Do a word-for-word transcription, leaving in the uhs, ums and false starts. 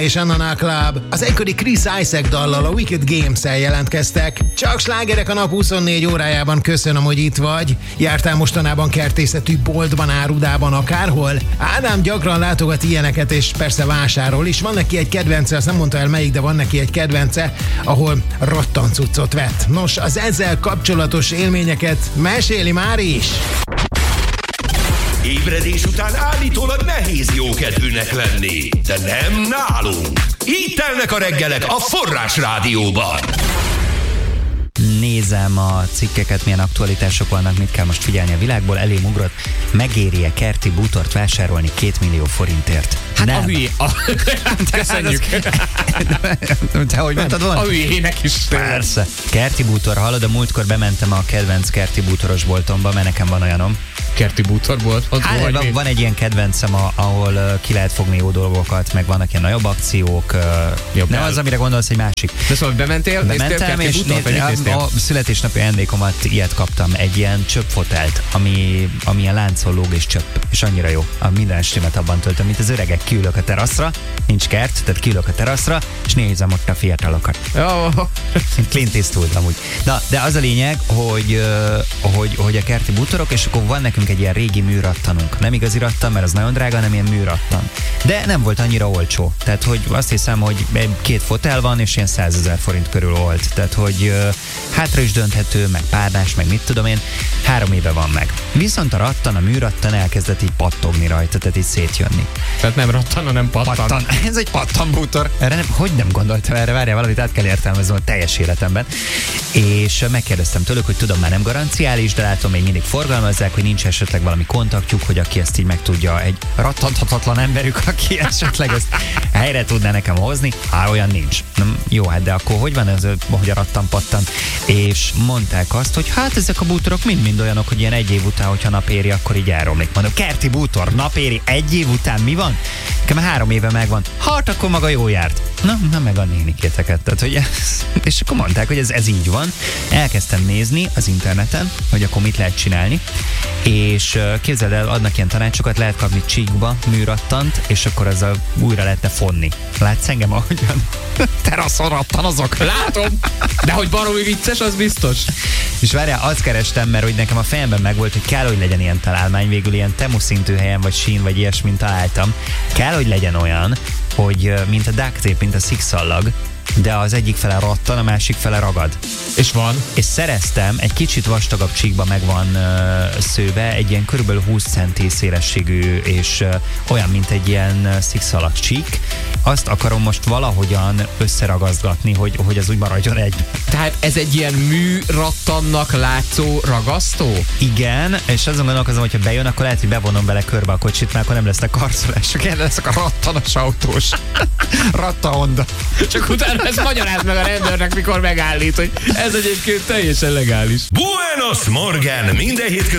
és Anana Club az egykori Chris Isaak dallal, a Wicked Games-el jelentkeztek. Csak slágerek a nap huszonnégy órájában, köszönöm, hogy itt vagy. Jártál mostanában kertészetű boltban, árudában, akárhol? Ádám gyakran látogat ilyeneket, és persze vásárol is. Van neki egy kedvence, azt nem mondta el melyik, de van neki egy kedvence, ahol rottancuccot vett. Nos, az ezzel kapcsolatos élményeket meséli már is. Ébredés után állítólag nehéz jókedvűnek lenni, de nem nálunk. Így telnek a reggelek a Forrás Rádióban. Nézem a cikkeket, milyen aktualitások vannak, mit kell most figyelni a világból. Elém ugrott, megéri-e kerti bútort vásárolni két millió forintért? Hát nem. A hülyé... A... Köszönjük. Te hogy mondtad volna? A hülyének is. Persze. Kerti bútor, hallod, a múltkor bementem a kedvenc kerti bútoros boltomba, mert nekem van olyanom. Kerti bútorból? Hát, van, van egy ilyen kedvencem, ahol uh, ki lehet fogni jó dolgokat, meg vannak ilyen nagyobb akciók. Uh, Jobb nem el. Az, amire gondolsz, egy másik. De szóval bementél? Bementem, és bútort, néz, néztél? a, a születésnapi ajándékomat ilyet kaptam, egy ilyen csöppfotelt, ami, ami ilyen láncon lóg és csöpp, és annyira jó. A minden estémet abban töltöm, mint az öregek, kiülök a teraszra, nincs kert, tehát kiülök a teraszra, és nézem ott a fiatalokat. Oh. Clint Eastwood amúgy. Na, de az a lényeg, hogy, hogy, hogy a kerti bútorok, és akkor van nekünk egy ilyen régi műrattanunk. Nem igazi rattan, mert az nagyon drága, hanem ilyen műrattan. De nem volt annyira olcsó. Tehát, hogy azt hiszem, hogy két fotel van, és ilyen százezer forint körül volt. Tehát, hogy hátra is dönthető, meg párnás, meg mit tudom én, három éve van meg. Viszont a rattan, a műrattan elkezdett így pattogni rajta, tehát így szétjönni. Tehát nem rattan, hanem pattan. pattan. Ez egy pattanbútor. Erre nem, hogy nem gondoltam erre? Várjál, valamit át kell értelmeznem a teljes életemben. És megkérdeztem tőlük, hogy tudom, már nem garanciális, de látom, még mindig forgalmazzák, hogy nincs esetleg valami kontaktjuk, hogy aki ezt így meg tudja, egy rattanthatatlan emberük, aki esetleg ezt helyre tudná nekem hozni. Há, olyan nincs. Nem, jó, hát de akkor hogy van ez, hogy a rattan pattan? És mondták azt, hogy hát ezek a bútorok mind-mind olyanok, hogy ilyen egy év után, hogyha napéri, akkor így elromlik. Mondom, kerti bútor, napéri, egy év után mi van? Nekem három éve megvan. Hát akkor maga jó járt. Na, na meg a nénikéteket. Tehát, hogy ez, és akkor mondták, hogy ez, ez így van. Elkezdtem nézni az interneten, hogy akkor mit lehet csinálni, és képzeld el, adnak ilyen tanácsokat, lehet kapni csíkba műrattant, és akkor ezzel újra lehetne fonni. Látsz engem, ahogyan teraszon rattanozok? Látom, de hogy baromi vicces, az biztos. És várjál, azt kerestem, mert hogy nekem a fejemben megvolt, hogy kell, hogy legyen ilyen találmány, végül ilyen Temu szintű helyen, vagy sín, vagy ilyesmint találtam. Kell, hogy legyen olyan, hogy mint a duct tape, mint a szikszallag, de az egyik fele rattan, a másik fele ragad. És van? És szereztem, egy kicsit vastagabb csíkba meg van uh, szőve, egy ilyen körülbelül húsz centi szélességű, és uh, olyan, mint egy ilyen uh, szikszalag csík. Azt akarom most valahogyan összeragazgatni, hogy, hogy az úgy maradjon egy. Tehát ez egy ilyen műrattannak látszó ragasztó? Igen, és azon gondolkozom, hogyha bejön, akkor lehet, hogy bevonom vele körbe a kocsit, mert akkor nem lesznek karcolások, erre leszek a rattanos autós. Ratta Honda. Csak utána ezt magyaráz meg a rendőrnek, mikor megállít, hogy ez egyébként teljesen legális. Buenos Morgan! Minden hétköznap